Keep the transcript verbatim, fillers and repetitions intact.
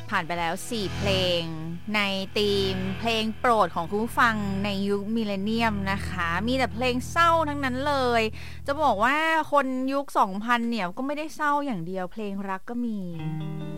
ผ่านไปแล้วสี่เพลงในธีมเพลงโปรดของคุณผู้ฟังในยุคมิเลเนียมนะคะมีแต่เพลงเศร้าทั้งนั้นเลยจะบอกว่าคนยุค สองพัน เนี่ยก็ไม่ได้เศร้าอย่างเดียวเพลงรักก็มี